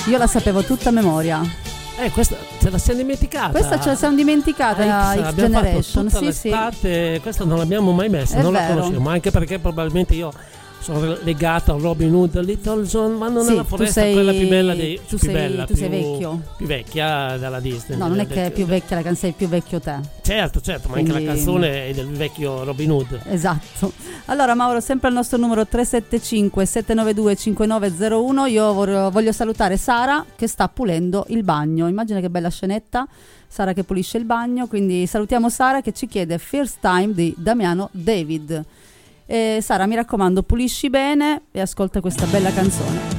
Io la sapevo tutta a memoria. Questa ce la siamo dimenticata. Questa ce la siamo dimenticata, X Generation. Sì, sì. Questa non l'abbiamo mai messa, È non vero. la conoscevo, ma anche perché probabilmente io sono legato a Robin Hood, Little John, ma non Sì, nella foresta, quella più bella tu sei vecchio. più vecchia della Disney. No, non è che è più vecchia la canzone, è più vecchio te. Certo, ma Quindi... anche la canzone è del vecchio Robin Hood. Esatto. Allora Mauro, sempre al nostro numero 375 792 5901, io voglio salutare Sara che sta pulendo il bagno. Immagina che bella scenetta, Sara che pulisce il bagno, quindi salutiamo Sara che ci chiede First Time di Damiano David. Sara, mi raccomando, pulisci bene e ascolta questa bella canzone.